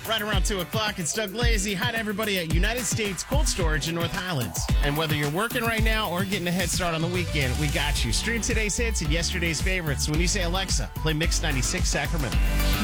Right around 2 o'clock, it's Doug Lazy. Hi to everybody at United States Cold Storage in North Highlands. And whether you're working right now or getting a head start on the weekend, we got you. Stream today's hits and yesterday's favorites. When you say Alexa, play Mix 96 Sacramento.